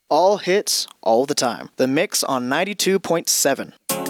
All hits, all the time. The Mix on 92.7.